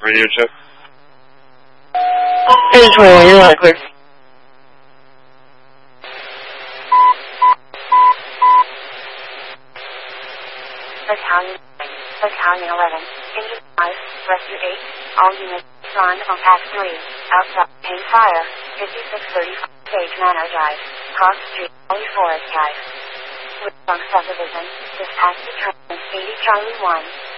radio check. 821, you're not clear. Battalion 11, engine 5, rescue 8, all units respond on path 3, outside, aim fire, 5635, Sage Manor Drive, Cross Street, Valley Forest Drive. With subdivision, dispatch to train 80 Charlie 1.